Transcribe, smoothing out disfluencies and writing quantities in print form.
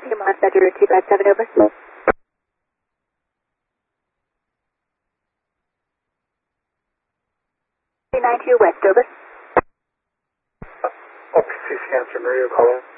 Fremont, Badger 257, over. 392 West, over. OPC Santa Maria calling.